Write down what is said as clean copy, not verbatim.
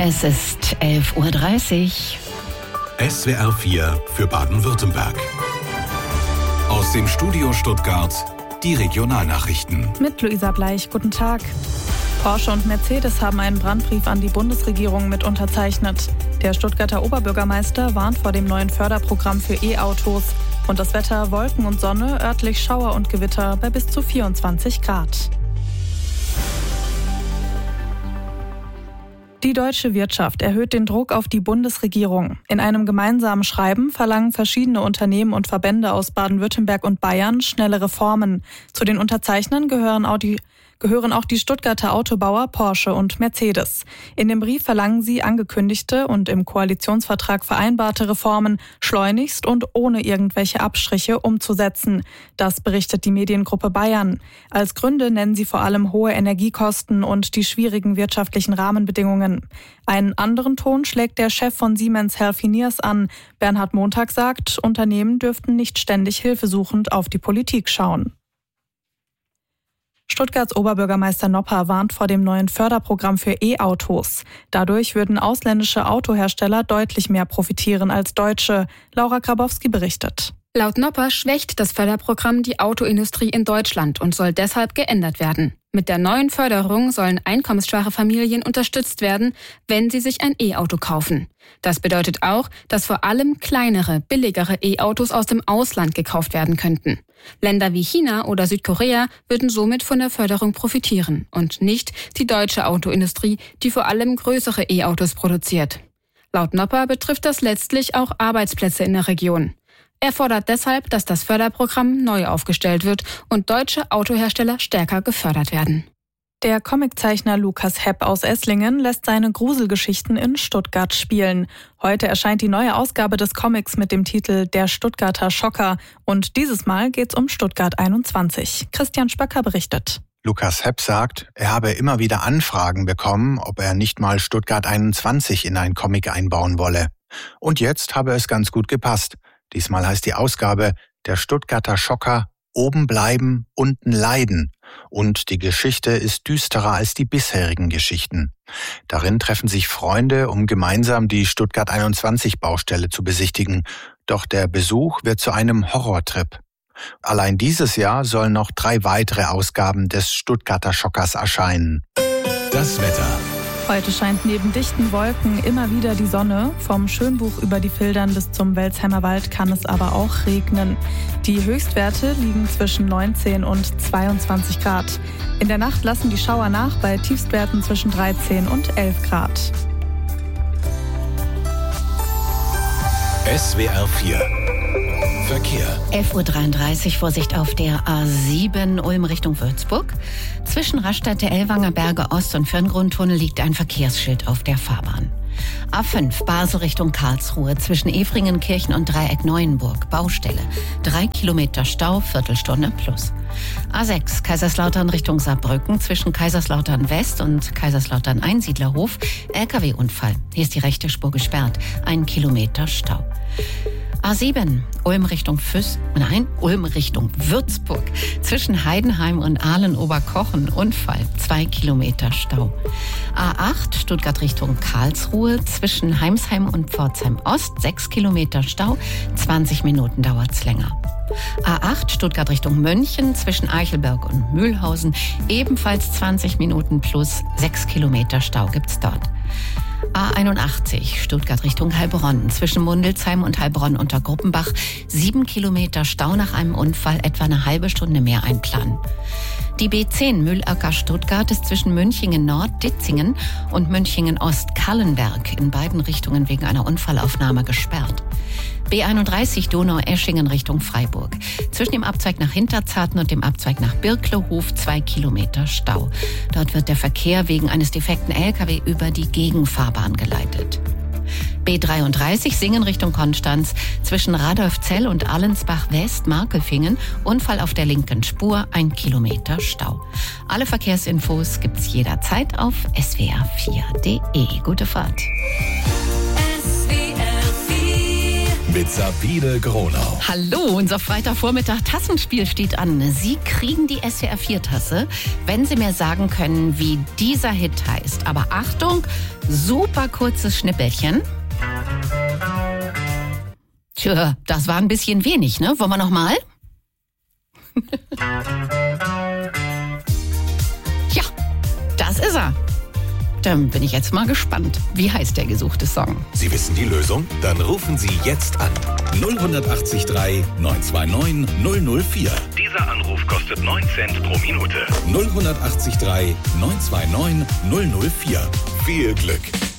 Es ist 11:30 Uhr. SWR 4 für Baden-Württemberg. Aus dem Studio Stuttgart die Regionalnachrichten. Mit Luisa Bleich, guten Tag. Porsche und Mercedes haben einen Brandbrief an die Bundesregierung mit unterzeichnet. Der Stuttgarter Oberbürgermeister warnt vor dem neuen Förderprogramm für E-Autos. Und das Wetter: Wolken und Sonne, örtlich Schauer und Gewitter bei bis zu 24 Grad. Die deutsche Wirtschaft erhöht den Druck auf die Bundesregierung. In einem gemeinsamen Schreiben verlangen verschiedene Unternehmen und Verbände aus Baden-Württemberg und Bayern schnelle Reformen. Zu den Unterzeichnern gehören auch die Stuttgarter Autobauer Porsche und Mercedes. In dem Brief verlangen sie angekündigte und im Koalitionsvertrag vereinbarte Reformen schleunigst und ohne irgendwelche Abstriche umzusetzen. Das berichtet die Mediengruppe Bayern. Als Gründe nennen sie vor allem hohe Energiekosten und die schwierigen wirtschaftlichen Rahmenbedingungen. Einen anderen Ton schlägt der Chef von Siemens Healthineers an. Bernhard Montag sagt, Unternehmen dürften nicht ständig hilfesuchend auf die Politik schauen. Stuttgarts Oberbürgermeister Nopper warnt vor dem neuen Förderprogramm für E-Autos. Dadurch würden ausländische Autohersteller deutlich mehr profitieren als deutsche. Laura Grabowski berichtet. Laut Nopper schwächt das Förderprogramm die Autoindustrie in Deutschland und soll deshalb geändert werden. Mit der neuen Förderung sollen einkommensschwache Familien unterstützt werden, wenn sie sich ein E-Auto kaufen. Das bedeutet auch, dass vor allem kleinere, billigere E-Autos aus dem Ausland gekauft werden könnten. Länder wie China oder Südkorea würden somit von der Förderung profitieren und nicht die deutsche Autoindustrie, die vor allem größere E-Autos produziert. Laut Nopper betrifft das letztlich auch Arbeitsplätze in der Region. Er fordert deshalb, dass das Förderprogramm neu aufgestellt wird und deutsche Autohersteller stärker gefördert werden. Der Comiczeichner Lukas Hepp aus Esslingen lässt seine Gruselgeschichten in Stuttgart spielen. Heute erscheint die neue Ausgabe des Comics mit dem Titel Der Stuttgarter Schocker. Und dieses Mal geht's um Stuttgart 21. Christian Spöcker berichtet. Lukas Hepp sagt, er habe immer wieder Anfragen bekommen, ob er nicht mal Stuttgart 21 in ein Comic einbauen wolle. Und jetzt habe es ganz gut gepasst. Diesmal heißt die Ausgabe Der Stuttgarter Schocker, oben bleiben, unten leiden. Und die Geschichte ist düsterer als die bisherigen Geschichten. Darin treffen sich Freunde, um gemeinsam die Stuttgart 21 Baustelle zu besichtigen. Doch der Besuch wird zu einem Horrortrip. Allein dieses Jahr sollen noch 3 weitere Ausgaben des Stuttgarter Schockers erscheinen. Das Wetter. Heute scheint neben dichten Wolken immer wieder die Sonne. Vom Schönbuch über die Fildern bis zum Welsheimer Wald kann es aber auch regnen. Die Höchstwerte liegen zwischen 19 und 22 Grad. In der Nacht lassen die Schauer nach bei Tiefstwerten zwischen 13 und 11 Grad. SWR 4 Verkehr. 11:33 Uhr, Vorsicht auf der A7 Ulm Richtung Würzburg. Zwischen Raststätte Ellwanger Berge Ost und Firngrundtunnel liegt ein Verkehrsschild auf der Fahrbahn. A5 Basel Richtung Karlsruhe zwischen Efringenkirchen und Dreieck Neuenburg. Baustelle. 3 Kilometer Stau, Viertelstunde plus. A6 Kaiserslautern Richtung Saarbrücken zwischen Kaiserslautern West und Kaiserslautern Einsiedlerhof. LKW-Unfall. Hier ist die rechte Spur gesperrt. 1 Kilometer Stau. A7 Ulm Richtung Würzburg. Zwischen Heidenheim und Aalen-Oberkochen Unfall. 2 Kilometer Stau. A8 Stuttgart Richtung Karlsruhe. Zwischen Heimsheim und Pforzheim Ost. 6 Kilometer Stau. 20 Minuten dauert's länger. A8 Stuttgart Richtung München. Zwischen Eichelberg und Mühlhausen. Ebenfalls 20 Minuten plus 6 Kilometer Stau gibt's dort. A81 Stuttgart Richtung Heilbronn. Zwischen Mundelsheim und Heilbronn unter Gruppenbach 7 Kilometer Stau nach einem Unfall, etwa eine halbe Stunde mehr einplanen. Die B10 Mühlacker Stuttgart ist zwischen Münchingen Nord Ditzingen und Münchingen Ost Kallenberg in beiden Richtungen wegen einer Unfallaufnahme gesperrt. B31 Donau-Eschingen Richtung Freiburg. Zwischen dem Abzweig nach Hinterzarten und dem Abzweig nach Birklehof 2 Kilometer Stau. Dort wird der Verkehr wegen eines defekten LKW über die Gegenfahrbahn geleitet. B33 Singen Richtung Konstanz. Zwischen Radolfzell und Allensbach West Markelfingen. Unfall auf der linken Spur, 1 Kilometer Stau. Alle Verkehrsinfos gibt's jederzeit auf swr4.de. Gute Fahrt. mit Sabine Gronau. Hallo, unser Freitagvormittag Tassenspiel steht an. Sie kriegen die SWR 4-Tasse, wenn Sie mir sagen können, wie dieser Hit heißt. Aber Achtung, super kurzes Schnippelchen. Tja, das war ein bisschen wenig, ne? Wollen wir noch mal? Ja, das ist er. Dann bin ich jetzt mal gespannt. Wie heißt der gesuchte Song? Sie wissen die Lösung? Dann rufen Sie jetzt an. 0183 929 004. Dieser Anruf kostet 9 Cent pro Minute. 0183 929 004. Viel Glück.